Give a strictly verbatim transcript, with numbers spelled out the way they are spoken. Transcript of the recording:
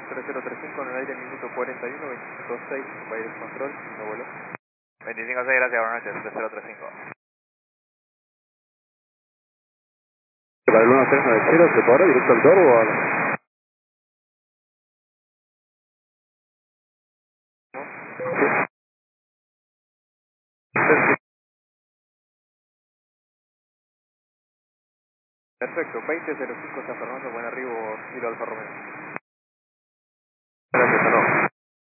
cero cero tres cinco en el aire, minuto cuarenta y uno, veinticinco seis, Baires Control, no vuelo. veinticinco seis, gracias, buenas noches, tres cero tres cinco. Para el uno tres nueve cero, ¿se podrá directo al toro o al...? Perfecto, veinte cero cinco San Fernando, buen arribo, Kilo Alfa Romeo.